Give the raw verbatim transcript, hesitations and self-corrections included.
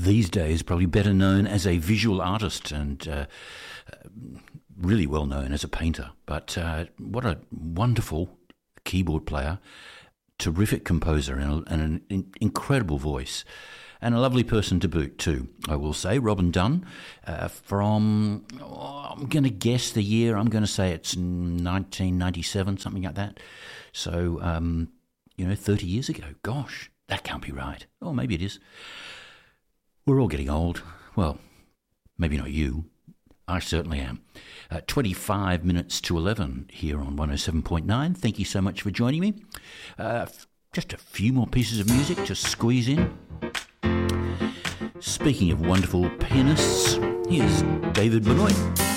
these days probably better known as a visual artist and uh, really well known as a painter. But uh, what a wonderful keyboard player, terrific composer, and, and an in- incredible voice. And a lovely person to boot too, I will say. Robin Dunn, uh, from, oh, I'm going to guess the year, I'm going to say it's nineteen ninety-seven, something like that. So, um, you know, thirty years ago. Gosh, that can't be right. Oh, maybe it is. We're all getting old. Well, maybe not you. I certainly am. Uh, twenty-five minutes to eleven here on one oh seven point nine. Thank you so much for joining me. Uh, just a few more pieces of music to squeeze in. Speaking of wonderful pianists, here's David Benoit.